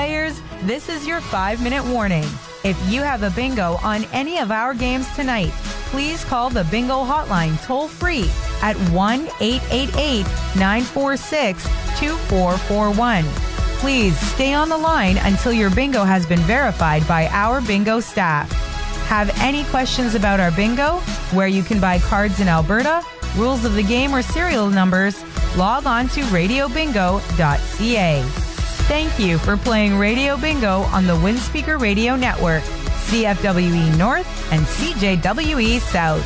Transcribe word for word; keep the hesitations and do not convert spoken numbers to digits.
players, this is your five-minute warning. If you have a bingo on any of our games tonight, please call the bingo hotline toll-free at one eight eight eight, nine four six, two four four one. Please stay on the line until your bingo has been verified by our bingo staff. Have any questions about our bingo, where you can buy cards in Alberta, rules of the game, or serial numbers, log on to radio bingo dot c a. Thank you for playing Radio Bingo on the Windspeaker Radio Network, C F W E North and C J W E South.